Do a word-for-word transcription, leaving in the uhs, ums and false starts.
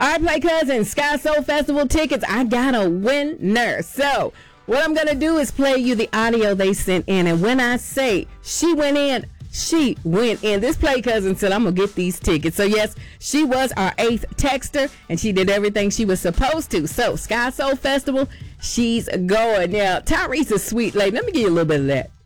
right, Play Cousin, Sky Soul Festival tickets. I got a winner. So what I'm going to do is play you the audio they sent in. And when I say she went in, she went in. This Play Cousin said, I'm going to get these tickets. So, yes, she was our eighth texter, and she did everything she was supposed to. So, Sky Soul Festival, she's going. Now, Tyrese is sweet lady. Let me give you a little bit of that.